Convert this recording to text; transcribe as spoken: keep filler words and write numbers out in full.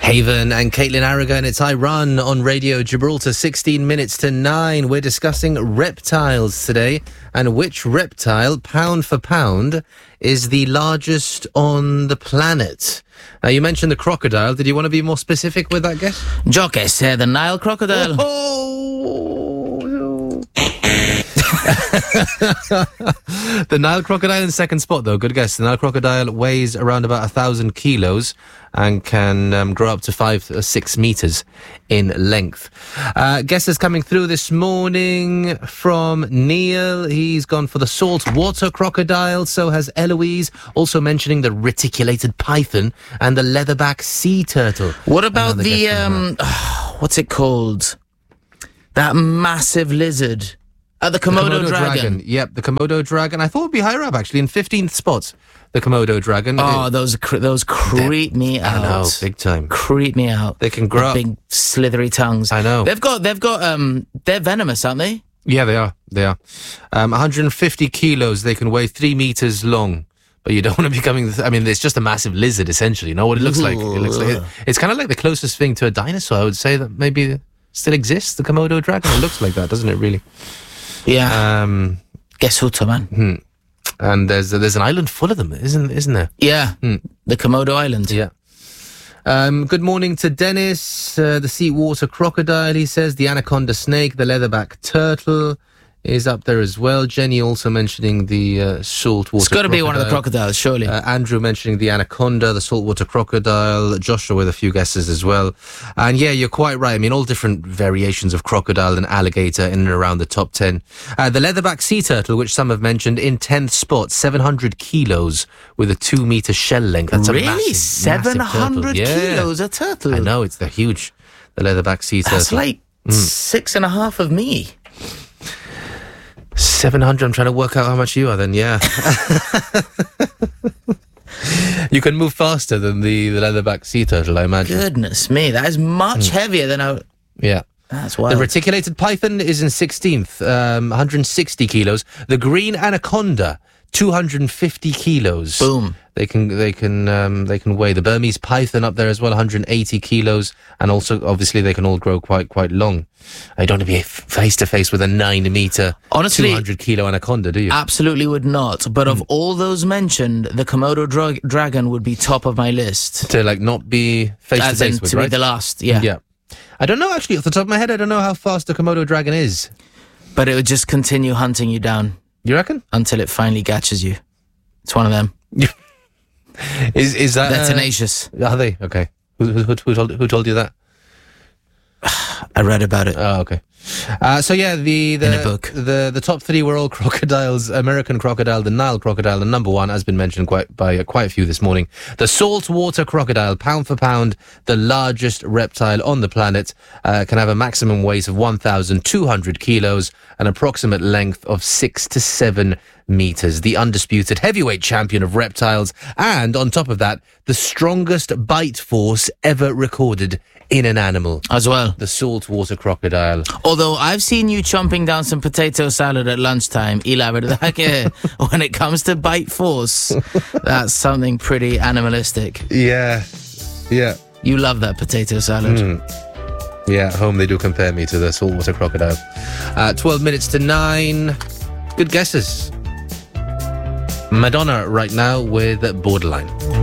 Haven and Caitlin Aragon, it's I Run on Radio Gibraltar, sixteen minutes to nine. We're discussing reptiles today, and which reptile, pound for pound, is the largest on the planet. Now, you mentioned the crocodile. Did you want to be more specific with that guess? Yo que sé, the Nile crocodile. Oh! The Nile crocodile in second spot, though. Good guess. The Nile crocodile weighs around about a thousand kilos and can um, grow up to five or six meters in length. Uh, guesses coming through this morning from Neil. He's gone for the saltwater crocodile. So has Eloise, also mentioning the reticulated python and the leatherback sea turtle. What about the, um, oh, what's it called? That massive lizard. Uh, the Komodo, the Komodo dragon. dragon. Yep, the Komodo dragon. I thought it would be higher up, actually, in fifteenth spot. The Komodo dragon. Oh, it, those cr- those creep me out. I know, big time. Creep me out. They can grow the up. Big slithery tongues. I know. They've got they've got um they're venomous, aren't they? Yeah, they are. They are. Um, one hundred fifty kilos. They can weigh three meters long. But you don't want to be coming. I mean, it's just a massive lizard, essentially. You know what it looks like? It looks like it, it's kind of like the closest thing to a dinosaur. I would say that maybe still exists. The Komodo dragon. It looks like that, doesn't it? Really. Yeah. Um, Gesuto, man. Hmm. And there's there's an island full of them, isn't isn't there? Yeah. Hmm. The Komodo Island. Yeah. Um, good morning to Dennis. Uh, the seawater crocodile, he says. The anaconda snake, the leatherback turtle is up there as well. Jenny also mentioning the uh, saltwater It's got to crocodile. be one of the crocodiles, surely. Uh, Andrew mentioning the anaconda, the saltwater crocodile. Joshua with a few guesses as well. And yeah, you're quite right. I mean, all different variations of crocodile and alligator in and around the top ten. Uh, the leatherback sea turtle, which some have mentioned, in tenth spot, seven hundred kilos with a two meter shell length. That's really? a massive, seven hundred massive turtle. kilos Yeah. a turtle? I know, it's the huge, the leatherback sea turtle. That's like mm. six and a half of me. seven hundred, I'm trying to work out how much you are then, yeah. You can move faster than the, the leatherback sea turtle, I imagine. Goodness me, that is much mm. heavier than I... Yeah. That's wild. The reticulated python is in sixteenth, um, one hundred sixty kilos. The green anaconda, two hundred fifty kilos. Boom. They can they can um, they can weigh. The Burmese python up there as well, one hundred eighty kilos, and also obviously they can all grow quite quite long. I don't want to be face to face with a nine meter, honestly, two hundred kilo anaconda, do you? Absolutely would not. But mm. of all those mentioned, the Komodo dra- dragon would be top of my list. To like not be face to face with, to right? be the last, yeah. Yeah. I don't know actually. Off the top of my head, I don't know how fast the Komodo dragon is. But it would just continue hunting you down. You reckon? Until it finally catches you. It's one of them. is is that? They're uh, tenacious. Are they? Okay. Who, who, who, told, who told you that? I read about it. Oh, okay. Uh, so yeah, the the, In a book. the the top three were all crocodiles. American crocodile, the Nile crocodile, and number one has been mentioned quite by uh, quite a few this morning. The saltwater crocodile, pound for pound, the largest reptile on the planet, uh, can have a maximum weight of one thousand two hundred kilos, an approximate length of six to seven meters. The undisputed heavyweight champion of reptiles, and on top of that, the strongest bite force ever recorded in an animal as well. The saltwater crocodile. Although I've seen you chomping down some potato salad at lunchtime, Eli, when it comes to bite force, that's something pretty animalistic. Yeah, yeah. You love that potato salad. Mm. Yeah, at home they do compare me to the saltwater crocodile. Uh, twelve minutes to nine. Good guesses. Madonna right now with Borderline.